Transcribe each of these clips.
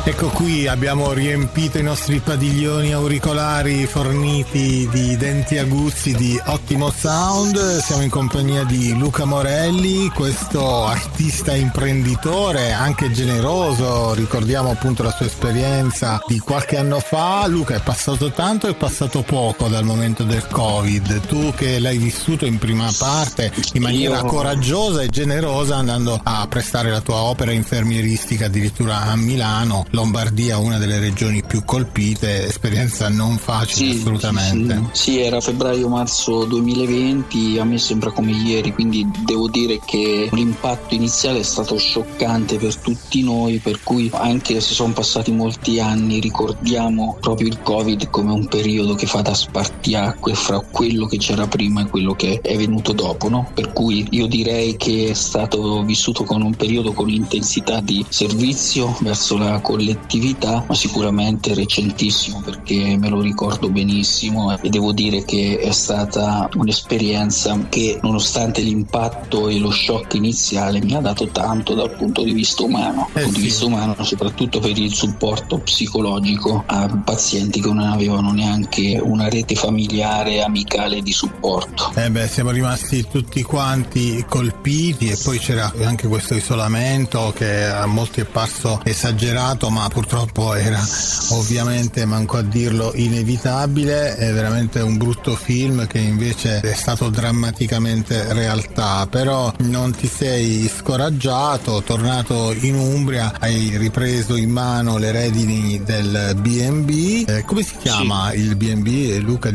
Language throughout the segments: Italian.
Ecco qui, abbiamo riempito i nostri padiglioni auricolari forniti di denti aguzzi di ottimo sound. Siamo in compagnia di Luca Morelli, questo artista imprenditore, anche generoso. Ricordiamo appunto la sua esperienza di qualche anno fa. Luca, è passato tanto e è passato poco dal momento del Covid. Tu che l'hai vissuto in prima parte in maniera coraggiosa e generosa, andando a prestare la tua opera infermieristica addirittura a Milano, Lombardia, una delle regioni più colpite, esperienza non facile, assolutamente. Sì, era febbraio-marzo 2020, a me sembra come ieri, quindi devo dire che l'impatto iniziale è stato scioccante per tutti noi, per cui anche se sono passati molti anni ricordiamo proprio il Covid come un periodo che fa da spartiacque fra quello che c'era prima e quello che è venuto dopo, no? Per cui io direi che è stato vissuto con un periodo con intensità di servizio verso la collettività, ma sicuramente recentissimo, perché me lo ricordo benissimo e devo dire che è stata un'esperienza che, nonostante l'impatto e lo shock iniziale, mi ha dato tanto dal punto di vista umano, soprattutto per il supporto psicologico a pazienti che non avevano neanche una rete familiare amicale di supporto. Siamo rimasti tutti quanti colpiti, e poi c'era anche questo isolamento che a molti è parso esagerato, ma purtroppo era ovviamente, manco a dirlo, inevitabile. È veramente un brutto film che invece è stato drammaticamente realtà. Però non ti sei scoraggiato, tornato in Umbria, hai ripreso in mano le redini del B&B. Come si chiama il B&B, Luca?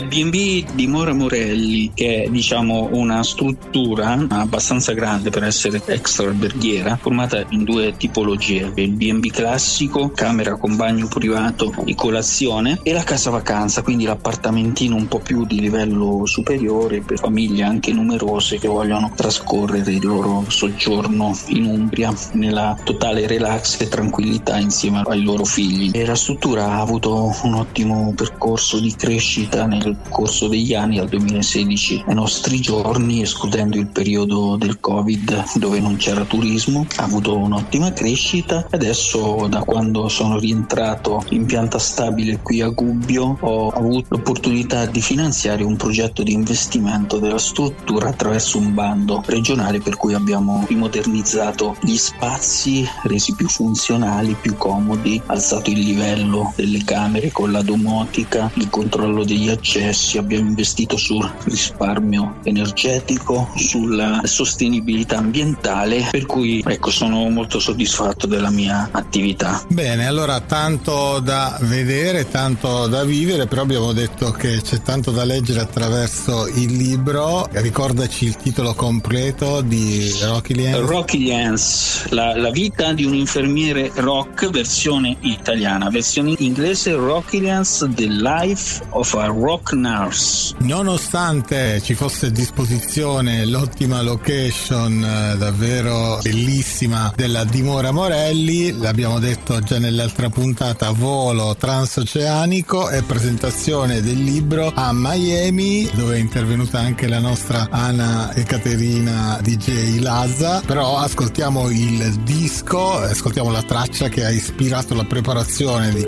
B&B Dimora Morelli, che è una struttura abbastanza grande per essere extra alberghiera, formata in due tipologie: il B&B classico, camera con bagno privato e colazione, e la casa vacanza, quindi l'appartamentino un po' più di livello superiore per famiglie anche numerose che vogliono trascorrere il loro soggiorno in Umbria nella totale relax e tranquillità insieme ai loro figli. E la struttura ha avuto un ottimo percorso di crescita nel corso degli anni, dal 2016 ai nostri giorni, escludendo il periodo del Covid dove non c'era turismo. Ha avuto un'ottima crescita. Adesso, da quando sono rientrato in pianta stabile qui a Gubbio, ho avuto l'opportunità di finanziare un progetto di investimento della struttura attraverso un bando regionale, per cui abbiamo rimodernizzato gli spazi, resi più funzionali, più comodi, alzato il livello delle camere con la domotica, il controllo degli accessi. Abbiamo investito sul risparmio energetico, sulla sostenibilità ambientale, per cui sono molto soddisfatto della mia attività. Bene, allora tanto da vedere, tanto da vivere, però abbiamo detto che c'è tanto da leggere attraverso il libro. Ricordaci il titolo completo di Rocky Lienz. Rocky Lienz, la vita di un infermiere rock, versione italiana. Versione inglese: Rocky Lienz, The Life of a Rock Nurse. Nonostante ci fosse a disposizione l'ottima location, davvero bellissima, della Dimora Morelli, l'abbiamo detto già nell'altra puntata, volo transoceanico e presentazione del libro a Miami, dove è intervenuta anche la nostra Anna Ekaterina DJ Lazza. Però ascoltiamo il disco, ascoltiamo la traccia che ha ispirato la preparazione di